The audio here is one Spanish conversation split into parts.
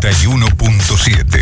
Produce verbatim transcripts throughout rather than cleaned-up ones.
noventa y uno punto siete.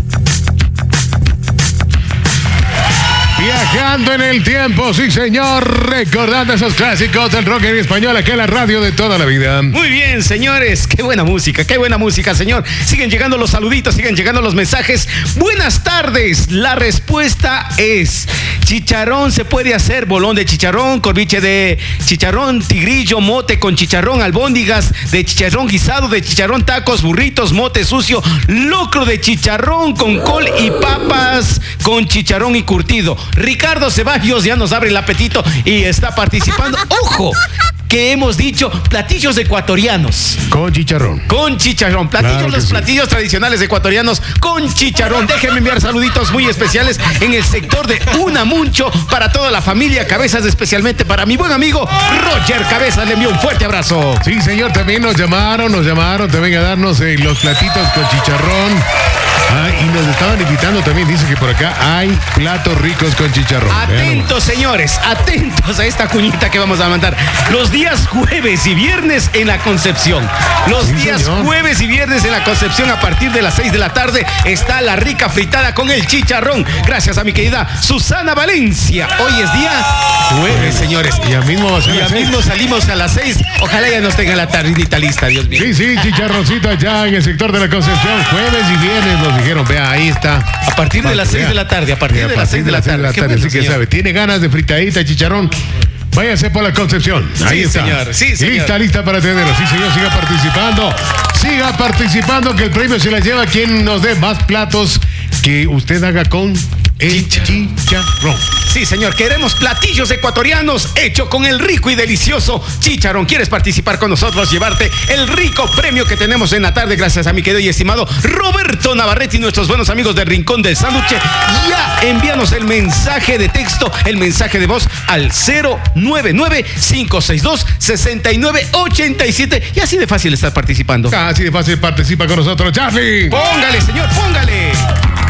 Viajando en el tiempo, sí señor, recordando esos clásicos del rock en español, aquí en la radio de toda la vida. Muy bien, señores, qué buena música, qué buena música, señor. Siguen llegando los saluditos, siguen llegando los mensajes. Buenas tardes, la respuesta es: chicharrón se puede hacer, bolón de chicharrón, corviche de chicharrón, tigrillo, mote con chicharrón, albóndigas de chicharrón guisado, de chicharrón, tacos, burritos, mote sucio, locro de chicharrón con col y papas con chicharrón y curtido. Ricardo Ceballos ya nos abre el apetito y está participando. ¡Ojo! Que hemos dicho platillos ecuatorianos. Con chicharrón. Con chicharrón. Platillos, Claro que los sí. platillos tradicionales ecuatorianos con chicharrón. Déjenme enviar saluditos muy especiales en el sector de Unamuncho para toda la familia Cabezas, especialmente para mi buen amigo Roger Cabezas. Le envío un fuerte abrazo. Sí señor, también nos llamaron, nos llamaron también a darnos eh, los platitos con chicharrón. Ah, y nos estaban invitando también, dice que por acá hay platos ricos con chicharrón. Atentos, señores, atentos a esta cuñita que vamos a mandar. Los días jueves y viernes en la Concepción. Los Sí, días señor. jueves y viernes en la Concepción a partir de las seis de la tarde está la rica fritada con el chicharrón. Gracias a mi querida Susana Valencia. Hoy es día jueves, señores. Ya mismo va a ser Ya las seis. mismo salimos a las seis. Ojalá ya nos tenga la tardita lista, Dios mío. Sí, sí, chicharroncito allá en el sector de la Concepción, jueves y viernes nos dijeron, vea, ahí está. A partir de las seis de la tarde, a partir de las seis de la tarde. Qué bueno, así que señor. sabe, tiene ganas de fritadita, chicharrón, váyase por la Concepción. Ahí Sí, está. señor, sí, señor. Lista, lista para tenerlo. Sí, señor, siga participando. Siga participando, que el premio se la lleva quien nos dé más platos que usted haga con el chicharrón. Sí, señor, queremos platillos ecuatorianos hecho con el rico y delicioso chicharrón. ¿Quieres participar con nosotros? Llevarte el rico premio que tenemos en la tarde, gracias a mi querido y estimado Roberto Navarrete y nuestros buenos amigos del Rincón del Sándwich. Ya envíanos el mensaje de texto, el mensaje de voz al cero nueve nueve, cinco seis dos, seis nueve ocho siete. Y así de fácil estar participando. Así de fácil participa con nosotros, Charlie. Póngale, señor, póngale.